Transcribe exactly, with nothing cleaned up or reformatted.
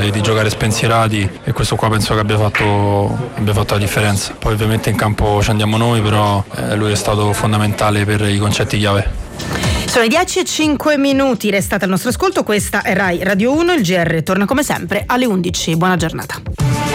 di, di giocare spensierati, e questo qua penso che abbia fatto, abbia fatto la differenza. Poi ovviamente in campo ci andiamo noi, però eh, lui è stato fondamentale per i concetti chiave. Sono i dieci e cinque minuti, restate al nostro ascolto, questa è Rai Radio uno, il G R torna come sempre alle undici, buona giornata.